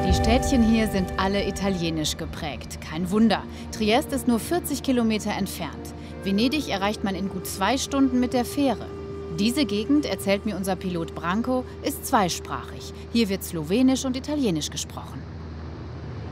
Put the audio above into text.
Die Städtchen hier sind alle italienisch geprägt. Kein Wunder. Triest ist nur 40 Kilometer entfernt. Venedig erreicht man in gut 2 Stunden mit der Fähre. Diese Gegend, erzählt mir unser Pilot Branko, ist zweisprachig. Hier wird Slowenisch und Italienisch gesprochen.